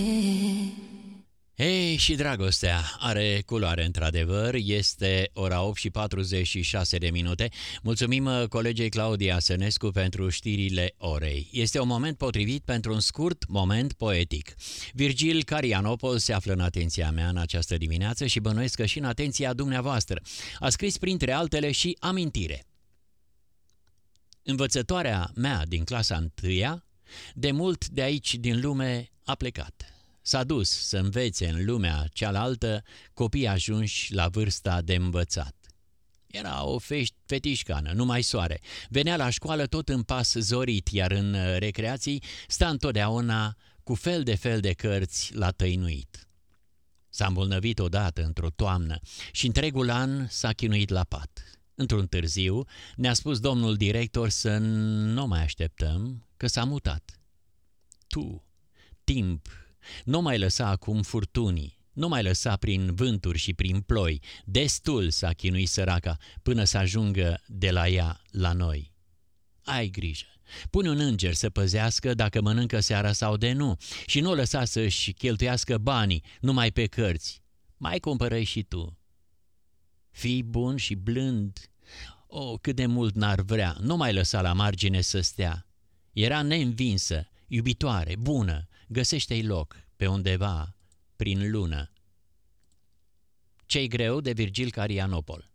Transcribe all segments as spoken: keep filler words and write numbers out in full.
Ei, și dragostea are culoare într-adevăr, este ora opt și patruzeci și șase de minute. Mulțumim colegei Claudia Sănescu pentru știrile orei. Este un moment potrivit pentru un scurt moment poetic. Virgil Carianopol se află în atenția mea în această dimineață și bănuiesc că și în atenția dumneavoastră. A scris printre altele și amintire. Învățătoarea mea din clasa întâia, de mult de aici din lume a plecat. S-a dus să învețe în lumea cealaltă copii ajunși la vârsta de învățat. Era o fetișcană, numai soare. Venea la școală tot în pas zorit, iar în recreații sta întotdeauna cu fel de fel de cărți la tăinuit. S-a îmbolnăvit odată într-o toamnă și întregul an s-a chinuit la pat. Într-un târziu ne-a spus domnul director să nu mai așteptăm, că s-a mutat. Tu, timp, nu mai lăsa acum furtunii, nu mai lăsa prin vânturi și prin ploi, destul s-a chinuit săraca până să ajungă de la ea la noi. Ai grijă, pune un înger să păzească dacă mănâncă seara sau de nu și nu o lăsa să-și cheltuiască banii numai pe cărți, mai cumpără și tu. Fii bun și blând, o, cât de mult n-ar vrea, nu mai lăsa la margine să stea. Era neînvinsă, iubitoare, bună, găsește-i loc pe undeva prin lună. Ce-i greu de Virgil Carianopol.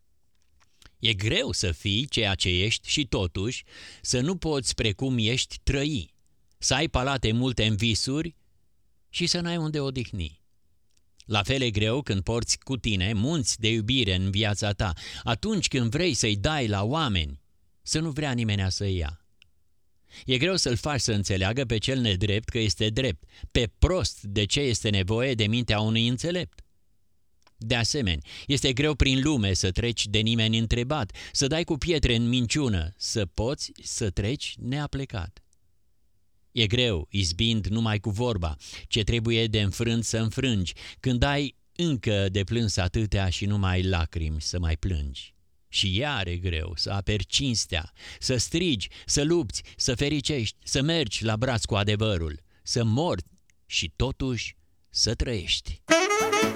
E greu să fii ceea ce ești și totuși să nu poți precum ești trăi, să ai palate multe în visuri și să n-ai unde odihni. La fel e greu când porți cu tine munți de iubire în viața ta, atunci când vrei să-i dai la oameni, să nu vrea nimenea să-i ia. E greu să-l faci să înțeleagă pe cel nedrept că este drept, pe prost de ce este nevoie de mintea unui înțelept. De asemenea, este greu prin lume să treci de nimeni întrebat, să dai cu pietre în minciună, să poți să treci neaplecat. E greu, izbind numai cu vorba, ce trebuie de înfrânt să înfrângi, când ai încă de plâns atâtea și numai lacrimi să mai plângi. Și iar e greu să aperi cinstea, să strigi, să lupți, să fericești, să mergi la braț cu adevărul, să mori și totuși să trăiești.